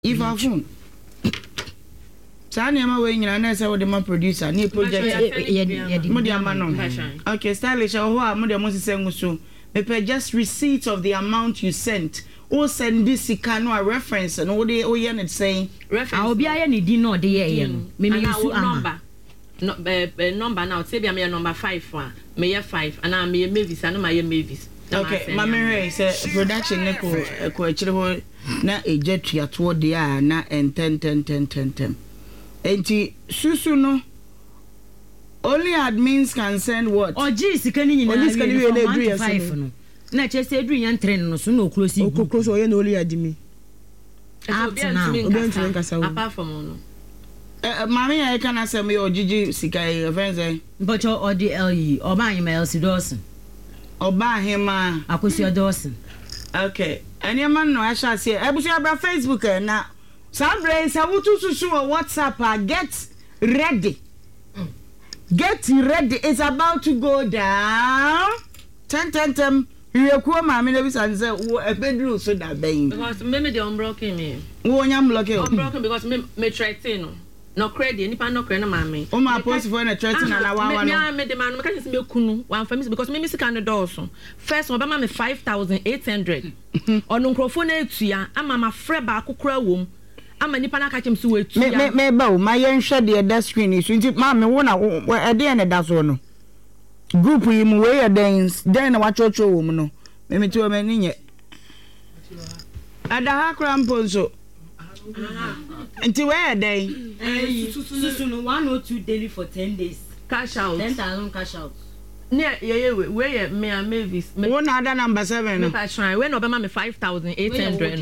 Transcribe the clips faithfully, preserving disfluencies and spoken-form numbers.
If I phone. Sani ama we nyina na say we dey producer ni project mo dey ama no. Okay, stylish ho a mo dey mo sise nguso. Me pay just receipt of the amount you sent. O send this no a reference and o dey o ye net saying reference. Ah obi aye ne di no dey ye no. Me me use number. No eh number now say be me number five one. Me ye five and I me Mavis and my Mavis. Okay, Mama Ray say production ne ko ko akire ho na ejetua to dey a na ten ten ten ten ten. Enti susu no only admins can send what? Oji sika ni nyina. Oji sika ni we na edu yes no. Na che say edu yan train no so no close. O close o ye na only admi. Up now. Apart from no. Eh mama ya can asem ye ojiji sika e friends eh. But o the L E oba hima Elsie Dawson. Oba hima Akosi Dawson. Okay. Any man no asha say ebusu abra Facebook eh na some brains I want to susu on WhatsApp. Uh, get ready. Mm. Get ready. It's about to go down. Ten ten ten. You are mommy. Never say a bedroom so that bay. Because maybe they unbroken me. Oh, I'm blocking. Unbroken because me me threaten. No credit. Any pan no credit, mommy. Oh, my post for a threaten and I want. Me, I made the man. Me can't see me kunu. One for me because me miss kind of Dawson. First, one, me five thousand eight hundred. On microphone to ya. I'm my friend back who cry womb. Ama nipa na ka chem so wetu ya me me ba o ma ye nhwe de da screen so nti ma me wo na e de ne da so no group yi mu we ye dance den na wa chocho wo mu no me me ti o me ni nye ada ha krampo so nti we ye den eh susu no one oh two daily for ten days cash out ten thousand cash out ne ye ye we ye me a Mavis me one other number seven no me try we no be ma me five thousand eight hundred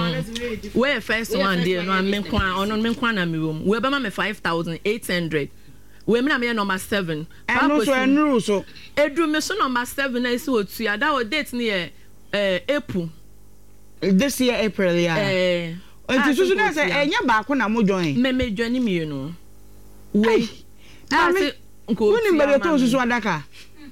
we first one there no me kwa ono me kwa na me wom we be ma me five thousand eight hundred we me na me number seven enu so enu so edu me so number seven na isi otu ya that date ni eh April this year April yeah eh enti so so na say enya ba ko na mo join me me join me no we na me ko ni mbere to so so adaka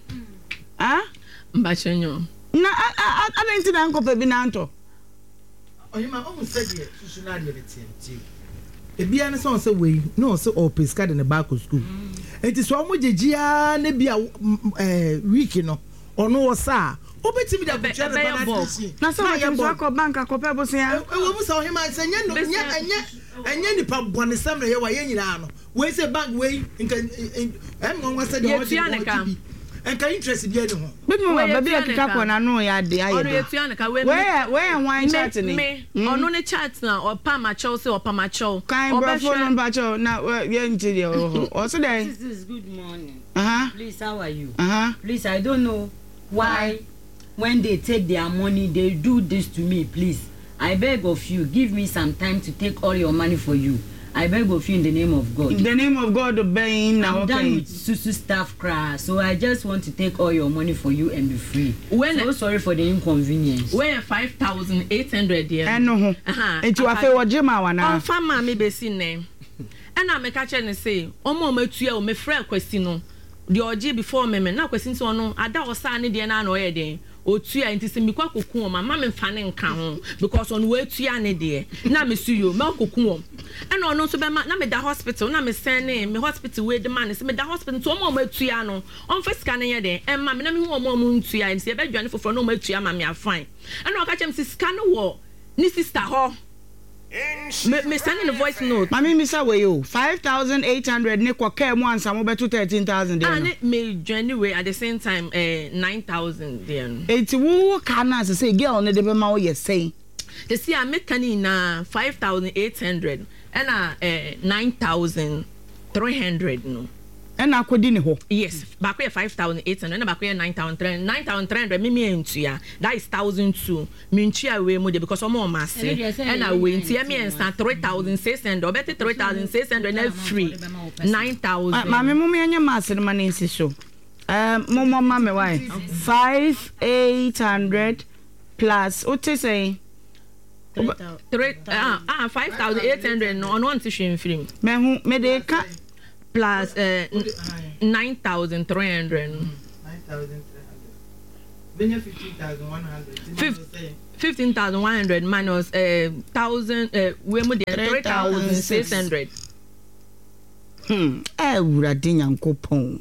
ah mbachenyo na ada nti na nkopa bi na nto oyima o said ye susu na de tenti ebia ne so say we no say o pesca de ne back school enti so mo jejia na bia eh week no ono wo sa obetimi da butcher na banati na so ya so ko bank akopa bo se ya e wo mu sa oyima say nya no nya enya enya nipa bone sam na ye wa ye nyina no we say bank we nka em ngon wa say de o and can interest be anyone. But no, baby, I can't go na no ya de aye. Where where wine chat ni? Me, ono ne chat na or pa ma chow say or pa ma chow. Kind of phone number chow na we nti de o. Also there. This is good morning. Uh-huh. Please, how are you? Uh-huh. Please, I don't know why when they take their money they do this to me, please. I beg of you, give me some time to take all your money for you. I beg of you in the name of God. In the name of God, obeying now. I'm done with Susu staff crash, so I just want to take all your money for you and be free. When so sorry for the inconvenience. Where five thousand eight hundred there. I know. Uh-huh. And you are fair what Jima wana. On farmer me be seen name. And I make a check and say, Omo me tuya o me friend question. The oji before me me na question so no. Ada osa ni de na no ye de. Otua nti se mikwa kokun o mama me mfa ne nka ho because on we tua ne de na me su yo me kokun o e na ono so be ma na me da hospital na me send ne me hospital we de man se me da hospital to o ma tua no on fa sika ne ye de e ma me na me hu o ma mu ntua nti e be dwane foforo na o ma tua ma me afine e na o ka chem se sika no wo ni sister ho me me send in a voice note mami misa we yo five thousand eight hundred ne kwa care mo ansa mo beto thirteen thousand there and me journey way at the same time eh nine thousand there eti wo kana say girl ne de be ma wo ye say they see I make na five thousand eight hundred and uh eh nine thousand three hundred no and akodi ne ho yes back we five thousand eight hundred and back we nine thousand nine thousand three hundred me me entua that is one thousand two me ntua we mo de because omo ma say and I we ntia me ensa three thousand six hundred obeti three thousand six hundred na free nine thousand ma me mo me anya ma se ma ne nsi so um mo mo ma me why five thousand eight hundred plus what you say three ah ah five thousand eight hundred no on one tissue free me hu me de ka plus uh, nine thousand three hundred. Nine thousand three hundred. Then you fifteen thousand one hundred. fifteen thousand one hundred minus uh, thousand uh, we mo dey three thousand six hundred. Hmm. Eh, wurade nyankopon.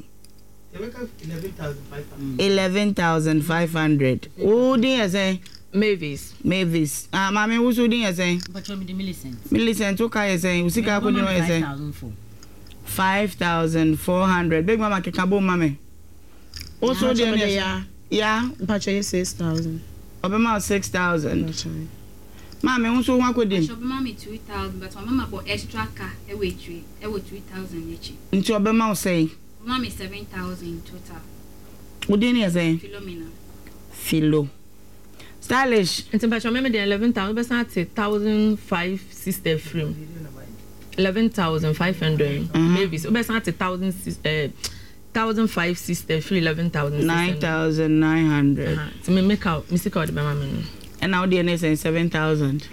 eleven thousand five hundred. Who din you say? Mavis. Mavis. Ah, mami, who so din you say? But you me the Millicent. Millicent, who can you say? Who sika ko din you say? five thousand four hundred. Big mama kekabo mami. Also din you say? Yeah, Pacha six thousand. Obema six thousand. Mami, who so wan ko din? Obema me two thousand, but mama bought extra car e we three, e we two thousand each. Nti obema say? Mama seven thousand total. Who din you say? Philomena. Philo. Stylish. Nti Pacha me dey eleven thousand, be say one thousand five sister frame. eleven thousand five hundred. Mavis, be say one thousand uh thousand five sister free eleven thousand nine thousand nine hundred. Uh-huh. So me make out, me see out the mama. And now the N S is seven thousand.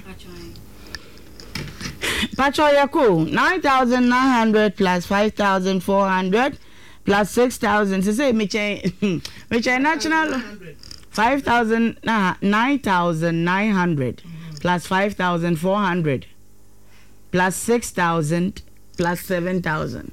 Pacho yako nine thousand nine hundred plus five thousand four hundred plus six thousand. So say me change, me change national five thousand nah nine thousand nine hundred plus five thousand four hundred plus six thousand plus seven thousand.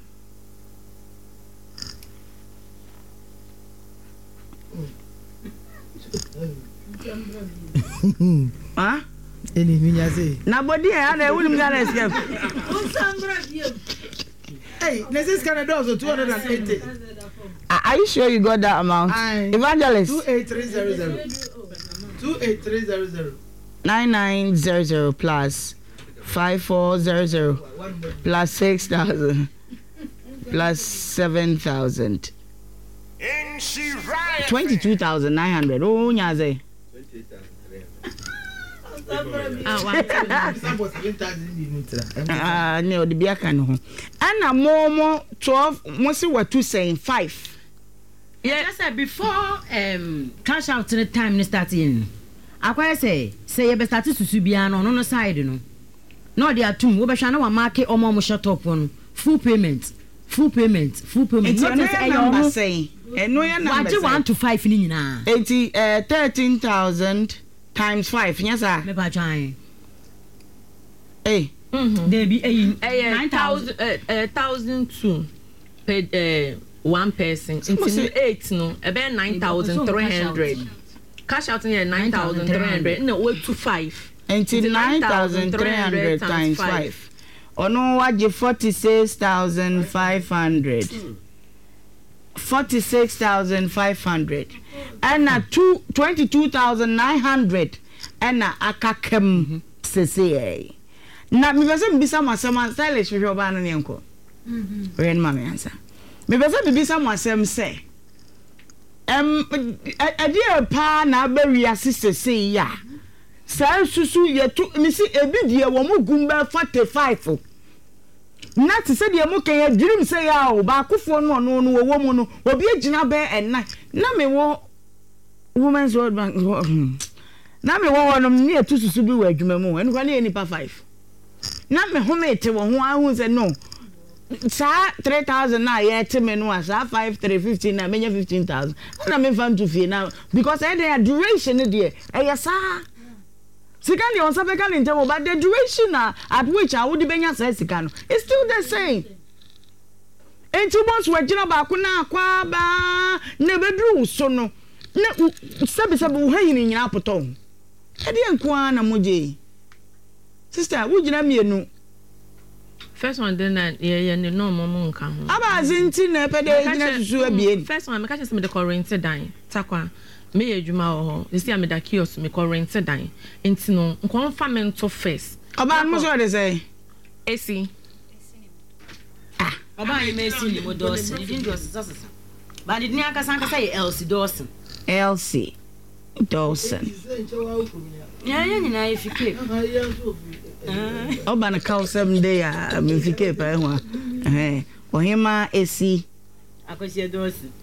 Huh? Any minya say. Na body e ana wulum ga escape. Hey, this kind of dollars so two hundred eighty. Are you sure you got that amount? Aye. Evangelist. two eight three zero zero. two eight three zero zero. nine nine zero zero plus five four zero zero plus six thousand plus seven thousand. twenty-two thousand nine hundred. Oh, nyaze. Ah, no, the beer can ho. Anna more twelve, must what to saying five. Yeah, just said before um cash out to the time they start in. I say, say you start to Subiano on the side, no. No, they are two. We be shana wa market or more shut up on full payment, full payment, full payment. It's a number saying. And no, you're not. What you want to five in now? Eighty, uh, thirteen thousand times five. Yes, sir. Never trying. Hey. Mm-hmm. They be a uh, nine thousand, uh, uh, thousand two per uh, one person. Into eight, no, about nine thousand three hundred. Cash out in nine thousand three hundred. No, way to five. Until nine thousand three hundred times five. Or no, what you forty-six thousand five hundred. Forty-six thousand five hundred. And a two twenty-two thousand nine hundred. And a akakem sese. Na mi bese mbisa masema stylish hwe ba no ne nko. Mhm. Wen ma me answer. Mi bese bibisa masem say. Em adie pa na abawi asese say ya. Sa susu ye tu mi si ebidie wo mu gumba forty-five. Na ti se de mo kan ya dream say ya o ba kofo no no no wo mu no obi agina be enna. Na me wo Women's World Bank. Na me wo wonom ne etu susu bi wo adwuma mu. Enu kwa ne nipa five. Na me home te wo ho ahu se no. Sa three thousand na ye te me no asa five three fifteen na menya fifteen thousand. Na me fan to fee now because I dey duration there. E ya sa. Sika ni on sabe kan ntemo but the duration at which I would benya sa sika no. It's still the same. Enti boss we gina ba ko na kwa ba na bedru so no. Na sabe sabe wo hayin nyina potom. E de nko na moje. Sister, wo gina mienu. First one then na ye ye no mo nka ho. Aba zinti na pe de gina susu abien. First one me ka chese me de current dan. Takwa me ye adwuma ho. You see am da kiosk me current dan. Enti no nko fa me nto first. Oba mo so de say. A C. Ah, oba ye me si ni mo Dawson. Ni din Dawson sasa. Ba ni ni aka san ka say L C Dawson. L C Dawson. Yeah, yeah, na ifike. Oba na call seven day a me fike pa ho. Eh, ohima esi. Akosi Dawson.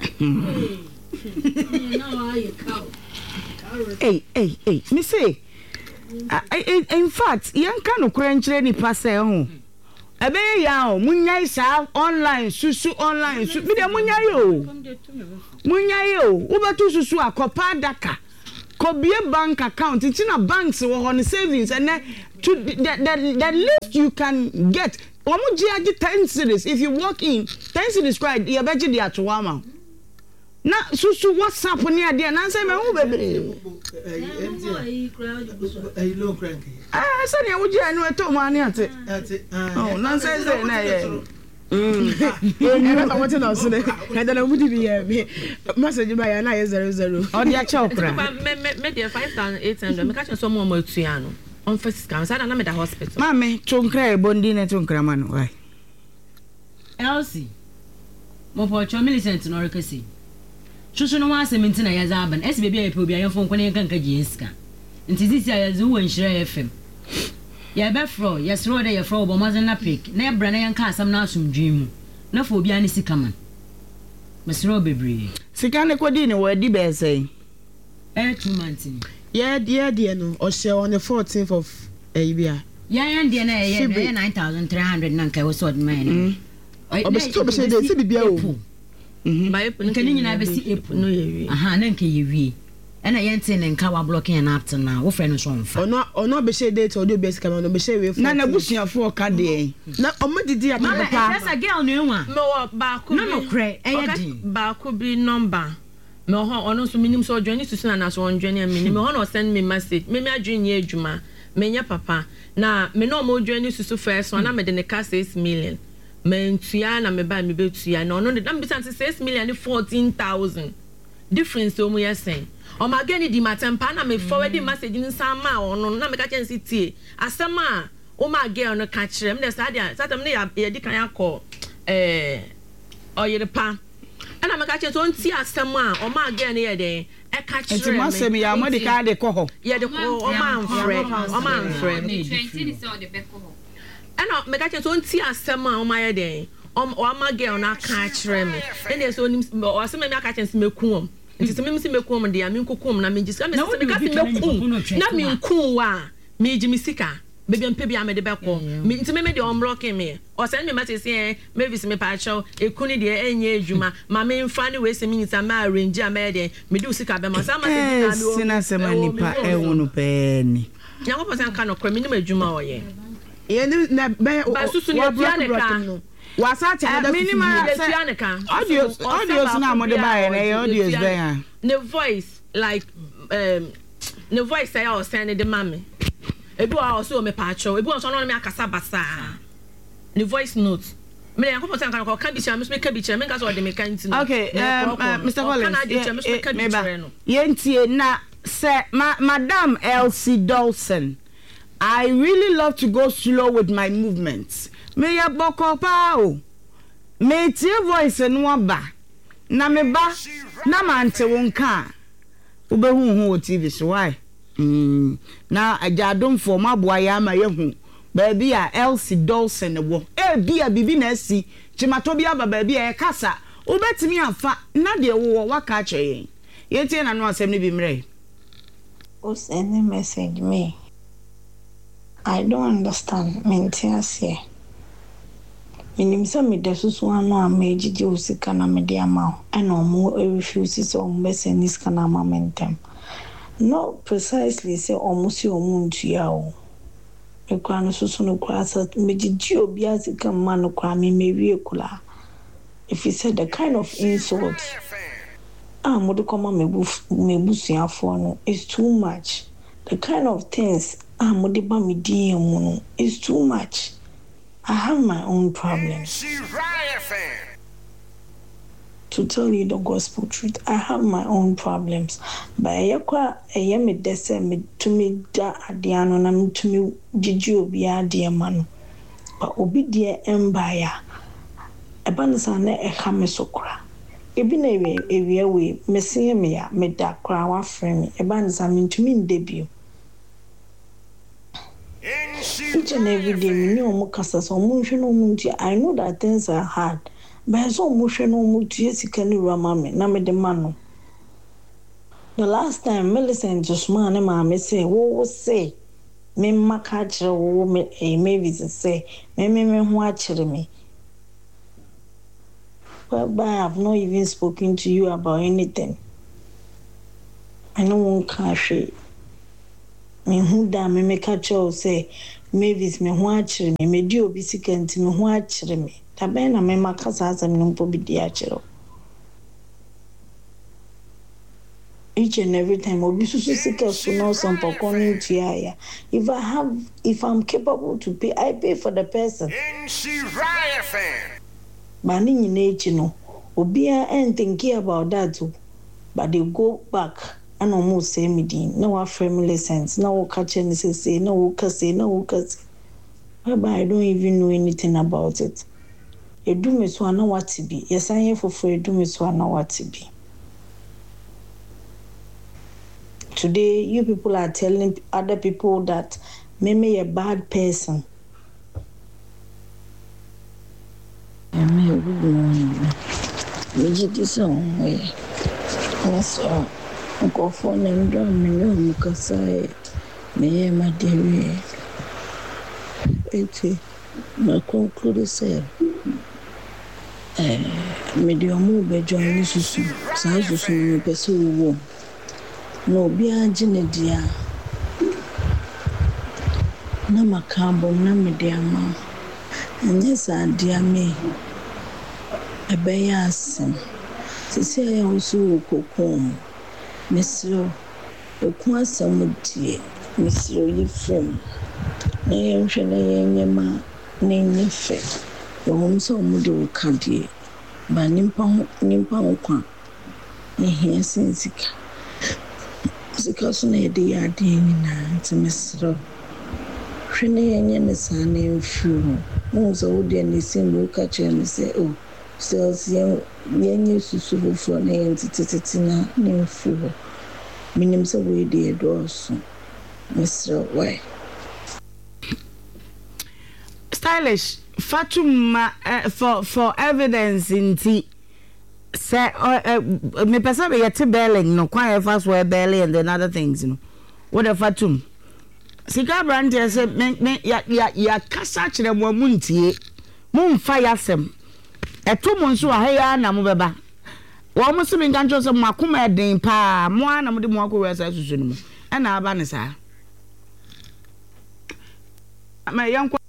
Hey, hey, hey, me say. In fact, yanka no kura nkyere ni pa say ho. Ebe ya o, munyai sa online susu online su. Bi de munyai o. Munyai o, ubetu susu akopa daka. could be a bank account. It's in a banks or on savings, and then to the, the, the least you can get. Omuji ten cities. If you walk in, ten cities right, you bet you the atuama. Na susu WhatsApp near there. Na say me who baby. Eh, low cranky. Ah, say na wuji anu eto ma ni ate. Oh, na say say na ye. Mm. I want to know so I don't know what be here. Message by na ye zero zero. O dia chokra. Me me me dey five thousand eight hundred. Me catch some more tuano. On first scam. Say na me da hospital. Mame, chonkra e bondi na chonkra man. Why? Elsie. Mo for two Millicent no rekasi. Shushu no wa seventeen na yazaban. Esi baby ayi pe obi ayi phone ko ne kanka jinska. Nti sisi ayazu wo nhire F M. Ya be fro, yes ro de ya fro bo mazen na pick. Na ebra na yanka asam na asomdwin mu. Na fo obi ani sika man. Mesro bebre. Sika ne kwadi ne wadi be say. Eh two months. Yeah, dear, dear, no. Or share on the fourteenth of Abia. Yeah, and dear, yeah, nine thousand three hundred nanka was what man. I be stop say they say be o. Mhm. By can you na be see April no ye. Aha, nanka ye wi. And I ain't saying nka wa blocking an after now. Wo friend no so mfa. Ono ono be share date or do best come no be share we. Na na busuafo ka de. Na omo didi at papa. That's a girl no one. No ba ku. No no cre. Eh din. Ba ku bi number. Me ho ono so minim so join to na so on join me me ho no send me message me me adwin ye adwuma me nya papa na me no mo join susu first one na me de ne ka six million me ntua na me ba me betua na ono de am bisan six million fourteen thousand difference o mo yesen o ma gani di matempa na me forward message ni sama ono na me ka chen tie asema o ma ge ono ka kire me de sa dia satam ne ya di kan akọ eh oyerepa ana maka che so nti asem a o ma again ye den e ka kire me. Enti masem ya mo de ka de ko ho. Ye de ko o ma nfre, o ma nfre. twenty ni se o de be ko ho. Ana maka che so nti asem a o ma ye den o ma again na ka kire me. Ene so nim o asem me aka che me ku nti se me se me ku om de ami nkokum na me gisa me se me ka se me ku na me nku wa me ji me sika. Baby and baby, I'm a debacco. Me to me, the unblocking me. Or send me message saying, maybe some patcho, a cunny dear, any juma. My main funny ways a minute, I'm marrying Jamade, Medusa, Bama, Sina Semani pa, a one penny. Young person cannot criminal Juma or ye. Yeah, na be Susan, was that a minimal audios, audios now, mother by an audios there. No voice like, um, no voice say, I was sending the mammy. Ebu also me pacho ebu also no me akasa basa the voice note me yan ko potan kan ko ka bi cha me me ka bi cha me ga so de me kan tin okay um Mister Collins me ba yentie na say Madam Elsie Dawson, I really love to go slow with my movements. Me ya boko pa o me tie voice no ba na me ba na mante wonka ubehu hu o T V so why. Mm. Na ajadom for maboa ya ma yehu baby a Elsie Dawson wo e bia bibi na asi chimato bia ba baby e kasa obetimi afa na de wo waka che yentie na no asem ne bi mre o send a message me. I don't understand mentiasie minim se me de susu anu amejije osika na me de ama and omo refuse so omo se ni sika na ama mentem. Not precisely say almost your moon to you. A crown so soon across a meditio biasica manocrami may vehicular. If you said the kind of insult, ah, Modicoma may busia for is too much. The kind of things ah, Modiba me dear mono is too much. I have my own problems. To tell you the gospel truth, I have my own problems. But I am a dessert me to me da adiano na me to me jiju obi dear man. But obi dear empire. A bansane a hamesokra. Ebi na ewe ewe we mesi me ya me da kra wa frame. E bansane to me debut. Each and every day me no mo kasa so mo hwe no mo ntia. I know that things are hard. But so much no mutu sika ni ramame na me de mano. The last time Millicent just man and mama say wo say me maka kire wo me e maybe say me me me ho a kire me. But I have not even spoken to you about anything. ɛne wo nka hwee mehu da me meka kyerɛw sɛ Mavis me ho akyere me medi obi sika nti me ho akyere me tabɛn na me maka saa asɛm no mpo bi di akyerɛw each and every time obi susu sika so no some pokon ntua ya if I have if I'm capable to pay I pay for the person but ni nyina echi no obi ain't thinking about that too. But they go back and almost say me din no our family sense no catch any say no say no cause but I don't even know anything about it. You do me so know what to be. Yes, I am for free. Do me so know what to be. Today, you people are telling other people that me a bad person. I'm a good morning. We did this on way. Yes, sir. I go for them drum me no because I me my dear. Eti na conclude say eh me de omo be join susu saa susu me pese wo no bi agine dia na makambo na me de ama anye sa dia me ebe ya asem sisi ya usu kokom mesro okun asem die mesro yi from na yɛhwɛ na yɛnyɛma na nyefe wɔn so mu de wokadie ba nimpa nimpa nkwa ehia sensika sika so na yɛde yɛade nyinaa ntemesro hwɛ na yɛnyɛ ne saa na mfiri mo so wo de ne simbo ka kyerɛ me sɛ o sales yɛnyɛ susu foforɔ na yɛntetetete na ne mfiri minim sɛ wo de yɛdɔɔso mesro why Stylish Fatuma uh, for for evidence in tea say uh, uh, me pesa be yet belling no quite fast where belly and then other things you know what the Fatum Sika brand say me me ya ya ya kasa kire mo muntie mo fire sem eto mo nso ahaya na mo beba wo mo so me nganjo so makoma den pa mo ana mo de mo akọ wesa susu no mo e na aba ne sa ma yan